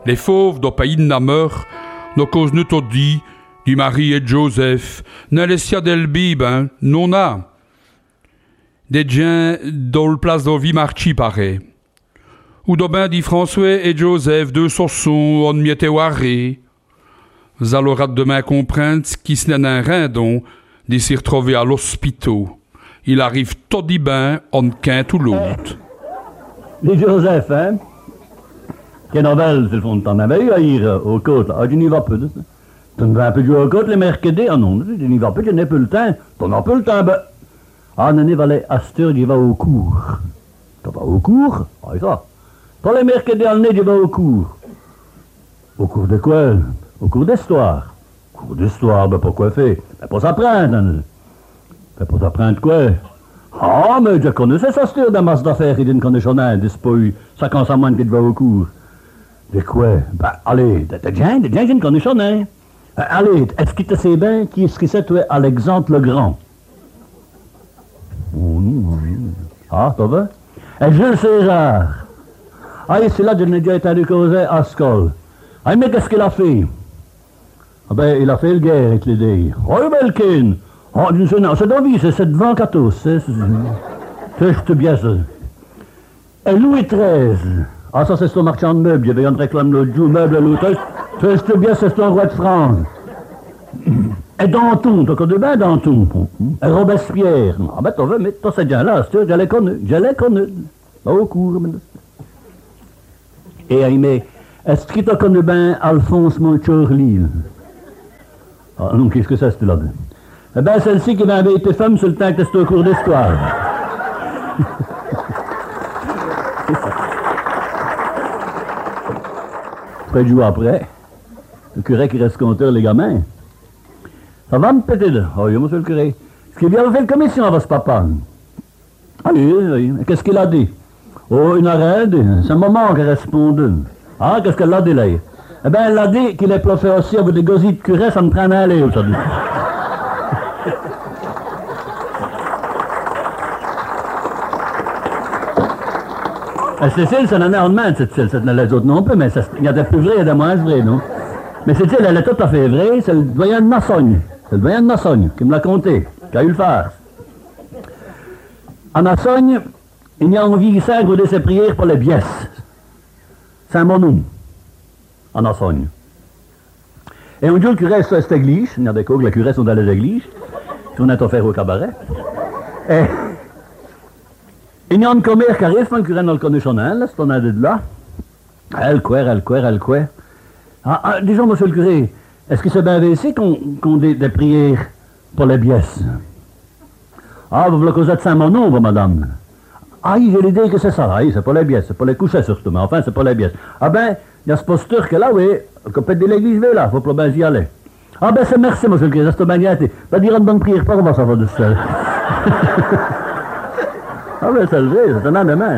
Les fauves do pays de Nameur, no cause ne t'o dit, du Marie et Joseph, ne laissia del bib, non a. Des gens dans le place de Vimarchi paraît. Ou do ben dit François et Joseph, deux sorsons, on miette waré. Zalorat demain comprendre qui se n'est un rindon, d'y s'y retrouver à l'hospital. Il arrive tout dit ben, on qu'un tout l'autre. Les Joseph, hein? Quelle novelle, c'est le fond de temps. Mais à ir aux côtes, là. Tu n'y vas pas, tu ne vas pas jouer aux côtes les mercredis? Ah non, tu n'y vas pas, tu n'as pas le temps. Tu n'as pas le temps, ben. Ah, non, il va aller à cette heure, il va au cours. Tu vas au cours? Ah, ça. Pour les mercredis, tu vas au cours. Au cours de quoi? Au cours d'histoire. Cours d'histoire, ben pourquoi faire? Ben pour s'apprendre, hein. Ben pour s'apprendre quoi? Ah, mais je connais ça, c'est de masse d'affaires et d'une connaissance, d'esprit. Ça consent moins qu'il va au cours. De quoi? Ben, allez, de gens, je ne connais rien. Allez, est-ce que tu sais bien qui est-ce que c'est, toi, Alexandre le Grand? Oh, non. Ah, ça va? Et Jules César. Ah, c'est là que je n'ai déjà été causer à l'école. Ah, mais qu'est-ce qu'il a fait? Ah ben, il a fait le guerre avec les dés. Oh, Belkin! Oh, c'est dans vie, c'est devant 14. C'est bien ça. Et Louis XIII. Ah, ça, c'est son marchand de meubles. Il y avait un réclame l'autre jour, meuble à l'autre. C'est bien, c'est son roi de France. Et Danton, tu connais bien Danton. Et Robespierre. Ah ben, tu veux, mais toi, c'est bien là, je l'ai connu. Au cours. Et mais, est-ce que tu connais bien Alphonse Montchorlil? Ah non, qu'est-ce que c'est, c'était là-dedans? Eh bien, celle-ci qui m'avait été femme sur le temps que c'était au cours d'histoire. Près de jouer après, le curé qui reste compteur, les gamins. Ça va me péter là? Oh oui, monsieur le curé. Est-ce qu'il vient faire une commission à votre papa? Ah oui. Qu'est-ce qu'il a dit? Oh, une arrête, c'est un moment qu'elle répond. Ah, qu'est-ce qu'elle a dit là? Eh bien, elle a dit qu'il est plafé aussi avec des gosiers de curé, ça me prend à aller aujourd'hui. Cécile, c'est un ornement, Cécile. Les autres non plus, mais il y a des plus vrais et des moins vrais, non? Mais Cécile, elle est tout à fait vraie. C'est le doyen de Nassogne. C'est le doyen de Nassogne qui me l'a conté, qui a eu le faire. À Nassogne, il y a envie de ses prières pour les biesses. C'est un monon. À Nassogne. Et un jour, le curé est sur cette église. Il y a des cours que les curés sont dans les églises. On est offert au cabaret. Et il y a une commère qui arrive, un curé dans le connaissant, là, c'est on a de là. Elle couert. Disons, monsieur le curé, est-ce que c'est bien ici qu'on des prières pour les biesses? Ah, vous voulez causer de Saint-Monon, madame? Ah, j'ai l'idée que c'est ça. Ah, c'est pas les biesses, c'est pas les couchets surtout, mais enfin, c'est pas les biesses. Ah ben, il y a ce posture que là, oui, qu'on peut de l'église, là, faut pas bien y aller. Ah ben, c'est merci, monsieur le curé, c'est bien gâté. Va dire une bonne prière, pas comment ça va de ça. Ah ben, c'est vrai, c'est un an demain.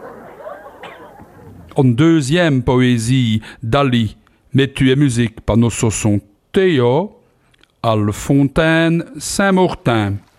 En deuxième poésie d'Ali, mais tu es musique par nos saussons Théo, Alfontaine, Saint-Martin.